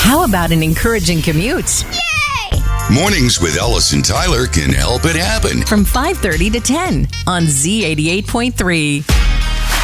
How about an encouraging commute? Mornings with Ellis and Tyler can help it happen. From 5:30 to 10 on Z88.3.